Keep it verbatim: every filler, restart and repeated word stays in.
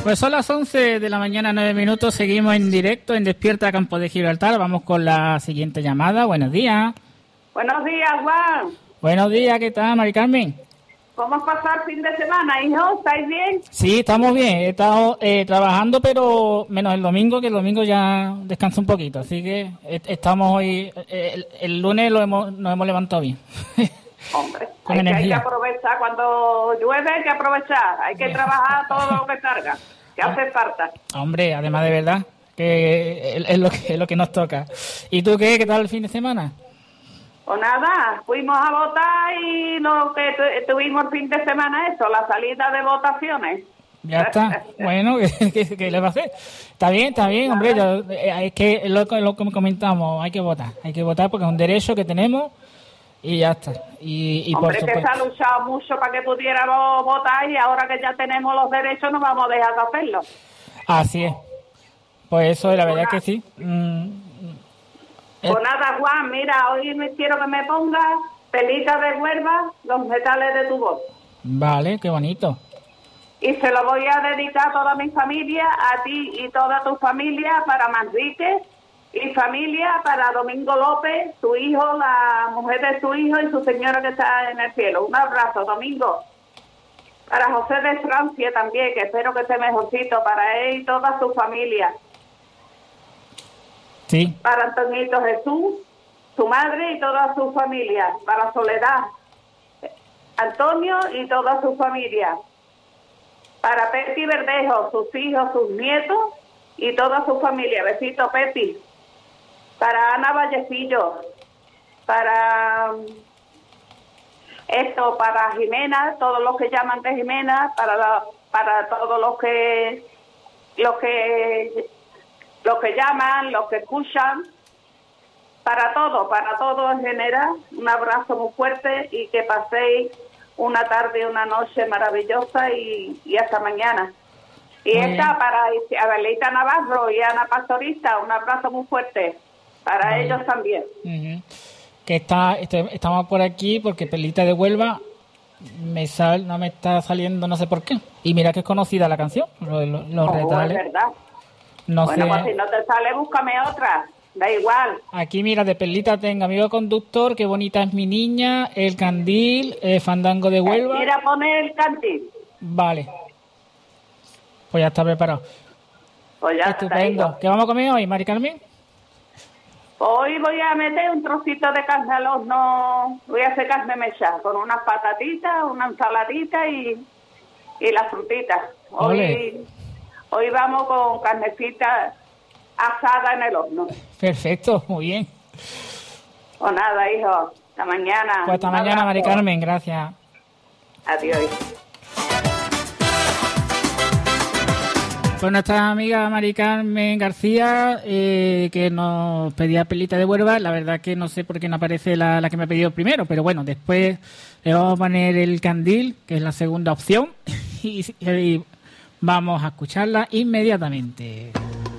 Pues son las once de la mañana, nueve minutos. Seguimos en directo en Despierta Campo de Gibraltar. Vamos con la siguiente llamada. Buenos días. Buenos días, Juan. Buenos días, ¿qué tal, Mari Carmen? ¿Cómo has pasado el fin de semana, hijo? ¿Estáis bien? Sí, estamos bien. He estado eh, trabajando, pero menos el domingo, que el domingo ya descanso un poquito. Así que estamos hoy... Eh, el, el lunes lo hemos, nos hemos levantado bien. Hombre, hay que, hay que aprovechar. Cuando llueve hay que aprovechar. Hay que trabajar todo lo que carga, que hace falta. Hombre, además de verdad, que es, es, lo, que es lo que nos toca. ¿Y tú qué? ¿Qué tal el fin de semana? Pues nada, fuimos a votar y lo que tu, tuvimos el fin de semana eso, la salida de votaciones. Ya está. Bueno, ¿qué, qué, qué le va a hacer? Está bien, está bien, hombre. Yo, es que es lo, lo que comentamos, hay que votar. Hay que votar porque es un derecho que tenemos. Y ya está. Y, y Hombre, por que se ha luchado mucho para que pudiéramos votar y ahora que ya tenemos los derechos no vamos a dejar de hacerlo. Así es. Pues eso, la verdad es que sí. Mm, pues nada, Juan, mira, hoy me quiero que me pongas Pelita de Huelva, Los metales de tu voz. Vale, qué bonito. Y se lo voy a dedicar a toda mi familia, a ti y toda tu familia, para Manrique y familia, para Domingo López, su hijo, la mujer de su hijo y su señora que está en el cielo. Un abrazo, Domingo. Para José de Francia también, que espero que esté mejorcito, para él y toda su familia. Sí. Para Antonito Jesús, su madre y toda su familia. Para Soledad, Antonio y toda su familia. Para Peti Verdejo, sus hijos, sus nietos y toda su familia. Besito, Peti. Para Ana Vallecillo, para esto, para Jimena, todos los que llaman de Jimena, para la, para todos los que los que los que llaman, los que escuchan, para todo, para todo en general, un abrazo muy fuerte y que paséis una tarde y una noche maravillosa y, y hasta mañana. Y muy esta bien. Para Abelita Navarro y Ana Pastorista, un abrazo muy fuerte. Para ellos también. Uh-huh. Que está, este, estamos por aquí porque Pelita de Huelva me sal, no me está saliendo, no sé por qué. Y mira que es conocida la canción, los, los, los oh, retales. Es verdad. No bueno, sé. Pues si no te sale, búscame otra. Da igual. Aquí mira, de Pelita tengo Amigo Conductor, Qué bonita es mi niña, El Candil, eh, Fandango de Huelva. Mira, poner El Candil. Vale. Pues ya está preparado. Pues ya estupendo. está. ¿Qué vamos a comer hoy, Mari Carmen? Hoy voy a meter un trocito de carne al horno, voy a hacer carne mechada, con unas patatitas, una ensaladita y, y las frutitas. Hoy, hoy vamos con carnecita asada en el horno. Perfecto, muy bien. Pues nada, hijo, hasta mañana. Pues hasta mañana, Mari Carmen, gracias. Adiós. Pues nuestra amiga Mari Carmen García, eh, que nos pedía Pelita de Huelva, la verdad que no sé por qué no aparece la, la que me ha pedido primero, pero bueno, después le vamos a poner El Candil, que es la segunda opción, y, y vamos a escucharla inmediatamente.